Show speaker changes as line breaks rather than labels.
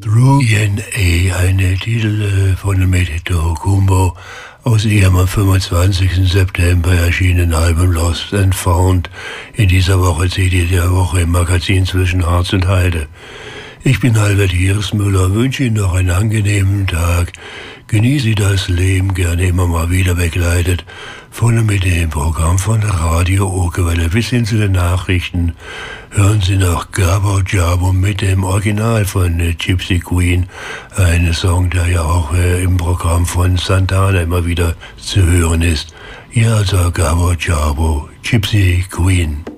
DNA, eine Titel von Meteor Kumbo aus ihrem am 25. September erschienenen Album Lost and Found. In dieser Woche CD der Woche im Magazin Zwischen Harz und Heide. Ich bin Albert Hiersmüller, wünsche Ihnen noch einen angenehmen Tag. Genieße Sie das Leben, gerne immer mal wieder begleitet. Vorne mit dem Programm von Radio Okerwelle bis hin zu den Nachrichten. Hören Sie noch Gabo Jabo mit dem Original von Gypsy Queen. Ein Song, der ja auch im Programm von Santana immer wieder zu hören ist. Ja, also Gabo Jabo, Gypsy Queen.